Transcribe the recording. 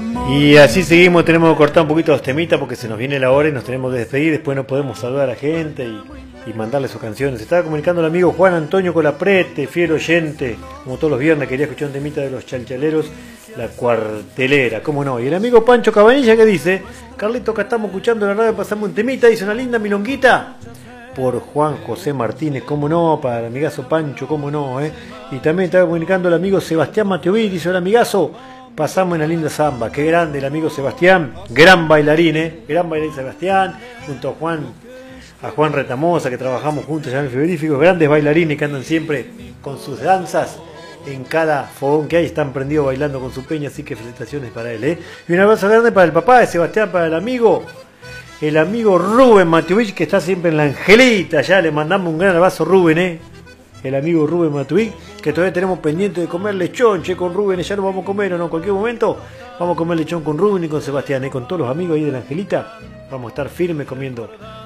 Y así seguimos, tenemos que cortar un poquito los temitas porque se nos viene la hora y nos tenemos que despedir. Después no podemos saludar a la gente y mandarle sus canciones. Se estaba comunicando el amigo Juan Antonio Colaprete, fiel oyente, como todos los viernes quería escuchar un temita de los Chalchaleros, La Cuartelera, cómo no. Y el amigo Pancho Cabanilla que dice: Carlito, acá estamos escuchando la radio, pasamos un temita, dice una linda milonguita por Juan José Martínez, cómo no, para el amigazo Pancho, cómo no, Y también estaba comunicando el amigo Sebastián Mateoví, dice: hola amigazo, pasamos una linda samba. Qué grande el amigo Sebastián, gran bailarín, gran bailarín Sebastián, junto a Juan Retamosa, que trabajamos juntos ya en el frigorífico, grandes bailarines que andan siempre con sus danzas en cada fogón que hay, están prendidos bailando con su peña, así que felicitaciones para él, Y un abrazo grande para el papá de Sebastián, para el amigo Rubén Matiovich, que está siempre en la Angelita. Ya le mandamos un gran abrazo, Rubén, el amigo Rubén Matiovich, que todavía tenemos pendiente de comer lechón, con Rubén, ya lo vamos a comer o no, en cualquier momento vamos a comer lechón con Rubén y con Sebastián, con todos los amigos ahí de la Angelita, vamos a estar firmes comiendo